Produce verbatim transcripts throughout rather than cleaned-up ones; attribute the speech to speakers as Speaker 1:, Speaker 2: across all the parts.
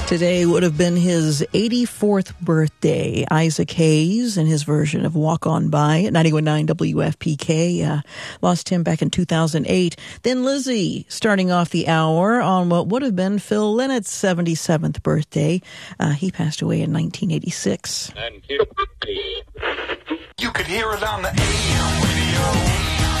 Speaker 1: Today would have been his eighty-fourth birthday. Isaac Hayes and his version of Walk On By at ninety-one point nine W F P K. Uh, lost him back in two thousand eight. Then Lizzie starting off the hour on what would have been Phil Lynnett's seventy-seventh birthday. Uh, he passed away in nineteen eighty-six.
Speaker 2: And you could hear it on the A M radio.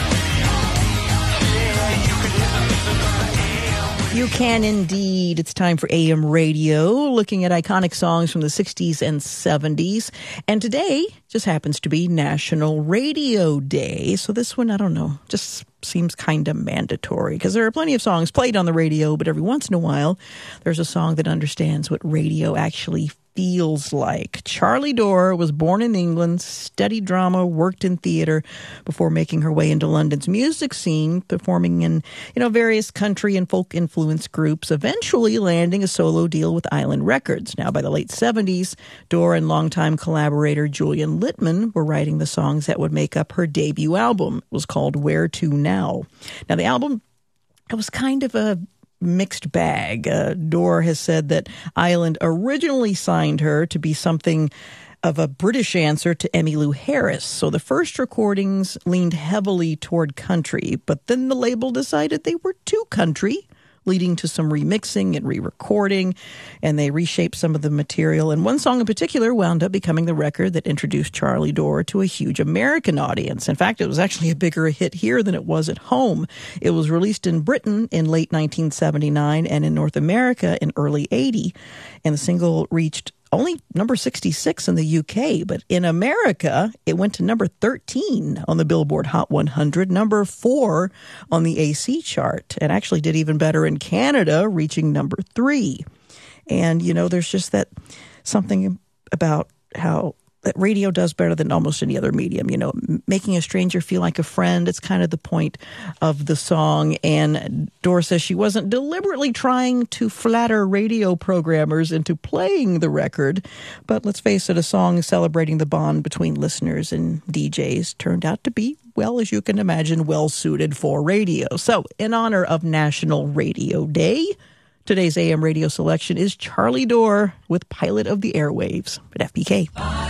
Speaker 2: Yeah, you could hear it on the A M radio.
Speaker 1: You can indeed. It's time for A M Radio, looking at iconic songs from the sixties and seventies. And today just happens to be National Radio Day. So this one, I don't know, just seems kind of mandatory because there are plenty of songs played on the radio, but every once in a while there's a song that understands what radio actually feels like. Charlie Dore was born in England, studied drama, worked in theater before making her way into London's music scene, performing in, you know, various country and folk influence groups, eventually landing a solo deal with Island Records. Now, by the late seventies, Dore and longtime collaborator Julian Littman were writing the songs that would make up her debut album. It was called Where To Now. Now, the album, it was kind of a mixed bag. Uh, Dore has said that Island originally signed her to be something of a British answer to Emmylou Harris. So the first recordings leaned heavily toward country, but then the label decided they were too country, leading to some remixing and re-recording, and they reshaped some of the material. And one song in particular wound up becoming the record that introduced Charlie Dore to a huge American audience. In fact, it was actually a bigger hit here than it was at home. It was released in Britain in late nineteen seventy-nine and in North America in early eighty, and the single reached only number sixty-six in the U K, but in America, it went to number thirteen on the Billboard Hot one hundred, number four on the A C chart, and actually did even better in Canada, reaching number three. And, you know, there's just that something about how that radio does better than almost any other medium, you know, making a stranger feel like a friend. It's kind of the point of the song. And Dore says she wasn't deliberately trying to flatter radio programmers into playing the record. But let's face it, a song celebrating the bond between listeners and D Js turned out to be, well, as you can imagine, well suited for radio. So in honor of National Radio Day, today's A M radio selection is Charlie Dore with Pilot of the Airwaves at F P K.